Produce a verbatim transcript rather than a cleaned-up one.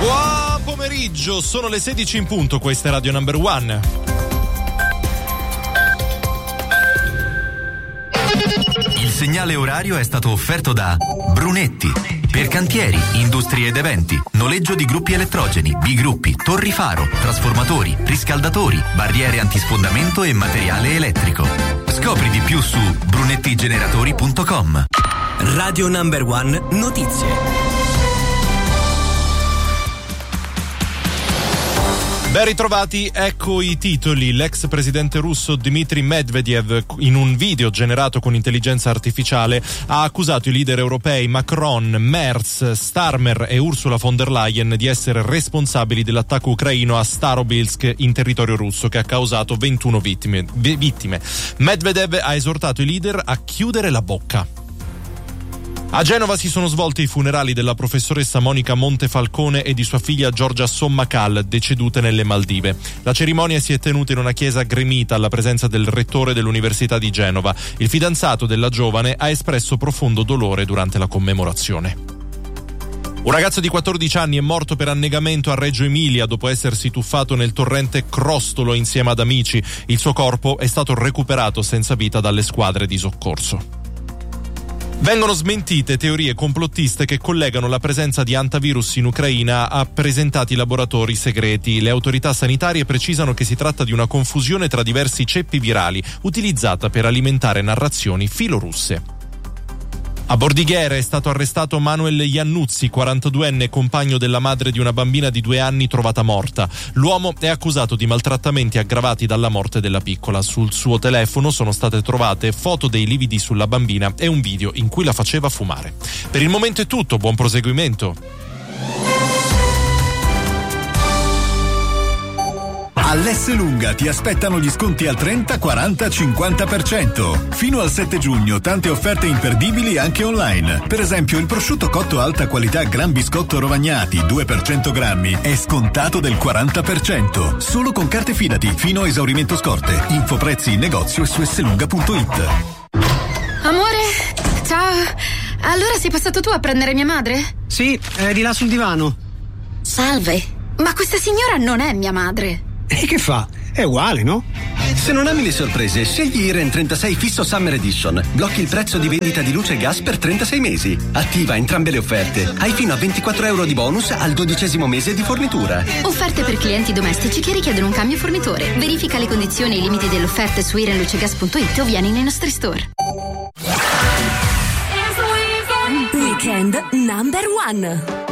Buon pomeriggio, sono le sedici in punto, questa è Radio Number One. Il segnale orario è stato offerto da Brunetti. Per cantieri, industrie ed eventi, noleggio di gruppi elettrogeni, bigruppi, torri faro, trasformatori, riscaldatori, barriere antisfondamento e materiale elettrico. Scopri di più su brunettigeneratori punto com. Radio Number One Notizie. Ben ritrovati, ecco i titoli. L'ex presidente russo Dmitry Medvedev, in un video generato con intelligenza artificiale, ha accusato i leader europei Macron, Merz, Starmer e Ursula von der Leyen di essere responsabili dell'attacco ucraino a Starobilsk in territorio russo, che ha causato ventuno vittime. vittime. Medvedev ha esortato i leader a chiudere la bocca. A Genova si sono svolti i funerali della professoressa Monica Montefalcone e di sua figlia Giorgia Sommacal, decedute nelle Maldive. La cerimonia si è tenuta in una chiesa gremita alla presenza del rettore dell'Università di Genova. Il fidanzato della giovane ha espresso profondo dolore durante la commemorazione. Un ragazzo di quattordici anni è morto per annegamento a Reggio Emilia dopo essersi tuffato nel torrente Crostolo insieme ad amici. Il suo corpo è stato recuperato senza vita dalle squadre di soccorso. Vengono smentite teorie complottiste che collegano la presenza di antivirus in Ucraina a presentati laboratori segreti. Le autorità sanitarie precisano che si tratta di una confusione tra diversi ceppi virali utilizzata per alimentare narrazioni filorusse. A Bordighera è stato arrestato Manuel Iannuzzi, quarantaduenne compagno della madre di una bambina di due anni trovata morta. L'uomo è accusato di maltrattamenti aggravati dalla morte della piccola. Sul suo telefono sono state trovate foto dei lividi sulla bambina e un video in cui la faceva fumare. Per il momento è tutto, buon proseguimento. All'Esselunga ti aspettano gli sconti al trenta, quaranta, cinquanta per cento. Fino al sette giugno tante offerte imperdibili anche online. Per esempio il prosciutto cotto alta qualità Gran Biscotto Rovagnati due per cento grammi è scontato del quaranta per cento. Solo con carte Fidati fino a esaurimento scorte. Info prezzi in negozio e su esselunga punto it. Amore, ciao. Allora sei passato tu a prendere mia madre? Sì, è di là sul divano. Salve, ma questa signora non è mia madre. E che fa? È uguale, no? Se non ami le sorprese, scegli Iren trentasei Fisso Summer Edition. Blocchi il prezzo di vendita di luce e gas per trentasei mesi. Attiva entrambe le offerte. Hai fino a ventiquattro euro di bonus al dodicesimo mese di fornitura. Offerte per clienti domestici che richiedono un cambio fornitore. Verifica le condizioni e i limiti delle offerte su iren luce gas punto it o vieni nei nostri store. Weekend Number One.